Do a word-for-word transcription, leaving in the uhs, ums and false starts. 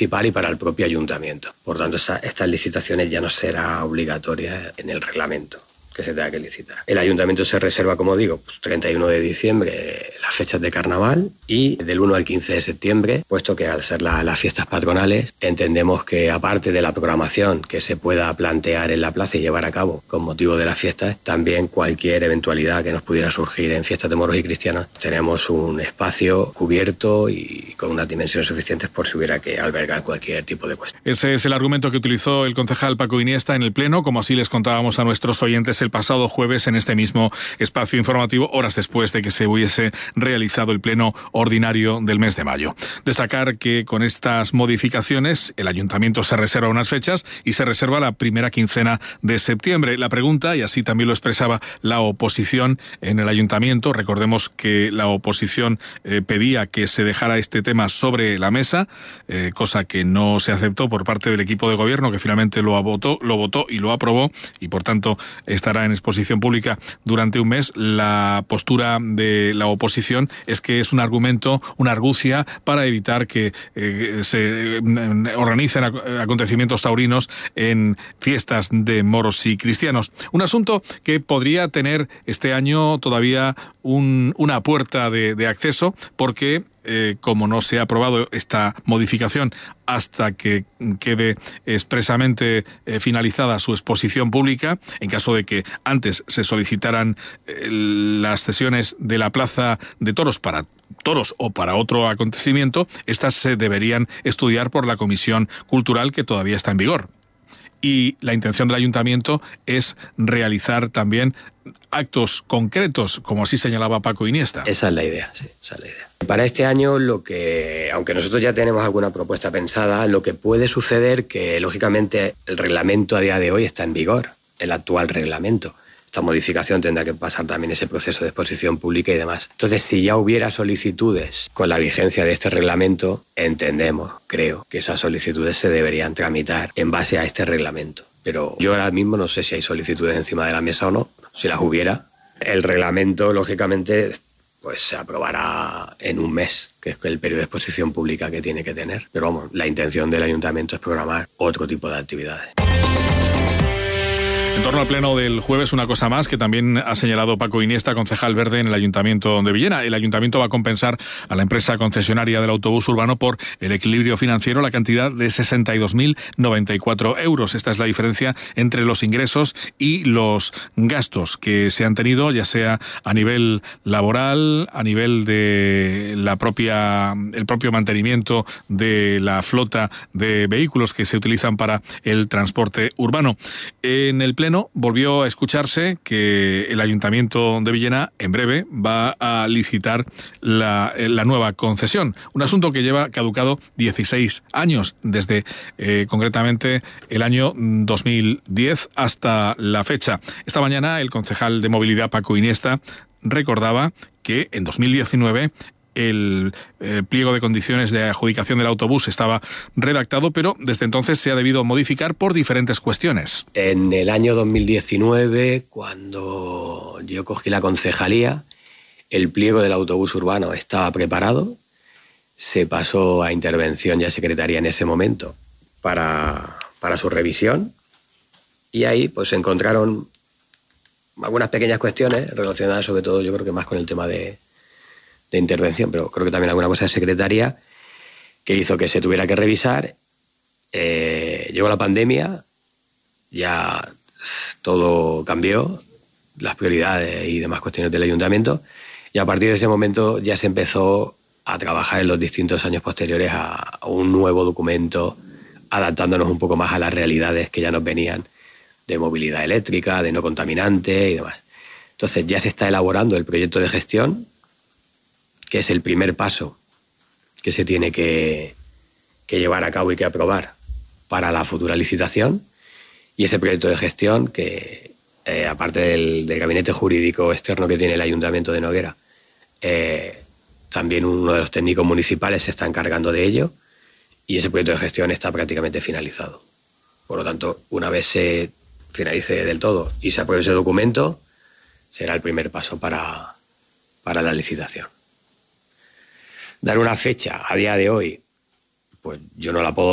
municipal y para el propio ayuntamiento. Por tanto, esa, estas licitaciones ya no serán obligatorias en el reglamento que se tenga que licitar. El ayuntamiento se reserva, como digo, pues, treinta y uno de diciembre las fechas de carnaval y del uno al quince de septiembre, puesto que al ser la, las fiestas patronales entendemos que aparte de la programación que se pueda plantear en la plaza y llevar a cabo con motivo de las fiestas, también cualquier eventualidad que nos pudiera surgir en fiestas de moros y cristianos, tenemos un espacio cubierto y con unas dimensiones suficientes por si hubiera que albergar cualquier tipo de cuestión. Ese es el argumento que utilizó el concejal Paco Iniesta en el Pleno, como así les contábamos a nuestros oyentes el pasado jueves en este mismo espacio informativo, horas después de que se hubiese realizado el pleno ordinario del mes de mayo. Destacar que con estas modificaciones el ayuntamiento se reserva unas fechas y se reserva la primera quincena de septiembre. La pregunta, y así también lo expresaba la oposición en el ayuntamiento, recordemos que la oposición eh, pedía que se dejara este tema sobre la mesa, eh, cosa que no se aceptó por parte del equipo de gobierno, que finalmente lo votó, lo votó y lo aprobó, y por tanto estará en exposición pública durante un mes. La postura de la oposición es que es un argumento, una argucia para evitar que eh, se eh, organicen acontecimientos taurinos en fiestas de moros y cristianos. Un asunto que podría tener este año todavía un, una puerta de, de acceso, porque Eh, como no se ha aprobado esta modificación hasta que quede expresamente eh, finalizada su exposición pública, en caso de que antes se solicitaran eh, las cesiones de la Plaza de Toros para toros o para otro acontecimiento, estas se deberían estudiar por la Comisión Cultural que todavía está en vigor. Y la intención del ayuntamiento es realizar también actos concretos, como así señalaba Paco Iniesta. Esa es la idea, sí, esa es la idea. Para este año, lo que, aunque nosotros ya tenemos alguna propuesta pensada, lo que puede suceder que, lógicamente, el reglamento a día de hoy está en vigor, el actual reglamento. Esta modificación tendrá que pasar también ese proceso de exposición pública y demás. Entonces, si ya hubiera solicitudes con la vigencia de este reglamento, entendemos, creo, que esas solicitudes se deberían tramitar en base a este reglamento. Pero yo ahora mismo no sé si hay solicitudes encima de la mesa o no. Si las hubiera, el reglamento, lógicamente, pues se aprobará en un mes, que es el periodo de exposición pública que tiene que tener. Pero vamos, la intención del ayuntamiento es programar otro tipo de actividades. En torno al pleno del jueves, una cosa más que también ha señalado Paco Iniesta, concejal verde en el Ayuntamiento de Villena. El Ayuntamiento va a compensar a la empresa concesionaria del autobús urbano por el equilibrio financiero la cantidad de sesenta y dos mil noventa y cuatro euros. Esta es la diferencia entre los ingresos y los gastos que se han tenido, ya sea a nivel laboral, a nivel de la propia, el propio mantenimiento de la flota de vehículos que se utilizan para el transporte urbano. En el pleno volvió a escucharse que el Ayuntamiento de Villena en breve va a licitar la, la nueva concesión, un asunto que lleva caducado dieciséis años, desde eh, concretamente el año dos mil diez hasta la fecha. Esta mañana el concejal de Movilidad Paco Iniesta recordaba que en dos mil diecinueve el eh, pliego de condiciones de adjudicación del autobús estaba redactado, pero desde entonces se ha debido modificar por diferentes cuestiones. En el año dos mil diecinueve, cuando yo cogí la concejalía, el pliego del autobús urbano estaba preparado, se pasó a intervención y a secretaría en ese momento para, para su revisión, y ahí pues se encontraron algunas pequeñas cuestiones relacionadas sobre todo, yo creo que más con el tema de de intervención, pero creo que también alguna cosa de secretaría que hizo que se tuviera que revisar. Eh, llegó la pandemia, ya todo cambió, las prioridades y demás cuestiones del ayuntamiento, y a partir de ese momento ya se empezó a trabajar en los distintos años posteriores a, a un nuevo documento, adaptándonos un poco más a las realidades que ya nos venían de movilidad eléctrica, de no contaminante y demás. Entonces ya se está elaborando el proyecto de gestión, que es el primer paso que se tiene que, que llevar a cabo y que aprobar para la futura licitación, y ese proyecto de gestión que, eh, aparte del, del gabinete jurídico externo que tiene el Ayuntamiento de Noguera, eh, también uno de los técnicos municipales se está encargando de ello, y ese proyecto de gestión está prácticamente finalizado. Por lo tanto, una vez se finalice del todo y se apruebe ese documento, será el primer paso para, para la licitación. Dar una fecha a día de hoy, pues yo no la puedo